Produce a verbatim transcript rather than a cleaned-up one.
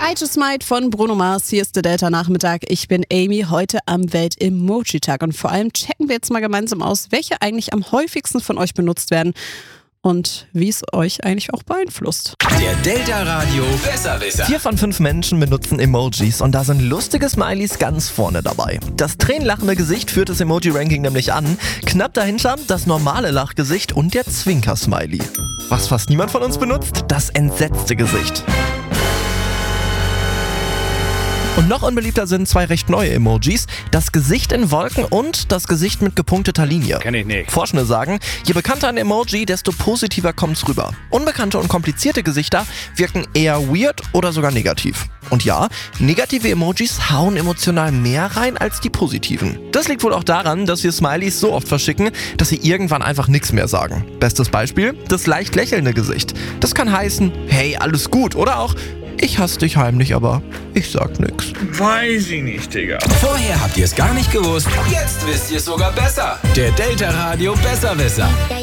I Just Might von Bruno Mars. Hier ist der Delta-Nachmittag. Ich bin Amy, heute am Welt-Emoji-Tag. Und vor allem checken wir jetzt mal gemeinsam aus, welche eigentlich am häufigsten von euch benutzt werden und wie es euch eigentlich auch beeinflusst. Der Delta Radio Besserwisser. Vier von fünf Menschen benutzen Emojis und da sind lustige Smileys ganz vorne dabei. Das tränenlachende Gesicht führt das Emoji-Ranking nämlich an. Knapp dahinter das normale Lachgesicht und der Zwinker-Smiley. Was fast niemand von uns benutzt? Das entsetzte Gesicht. Und noch unbeliebter sind zwei recht neue Emojis, das Gesicht in Wolken und das Gesicht mit gepunkteter Linie. Kenn ich nicht. Forschende sagen, je bekannter ein Emoji, desto positiver kommt's rüber. Unbekannte und komplizierte Gesichter wirken eher weird oder sogar negativ. Und ja, negative Emojis hauen emotional mehr rein als die positiven. Das liegt wohl auch daran, dass wir Smileys so oft verschicken, dass sie irgendwann einfach nichts mehr sagen. Bestes Beispiel, das leicht lächelnde Gesicht. Das kann heißen, hey, alles gut, oder auch, ich hasse dich heimlich, aber ich sag nix. Weiß ich nicht, Digga. Vorher habt ihr es gar nicht gewusst, jetzt wisst ihr es sogar besser. Der Delta Radio Besserwisser.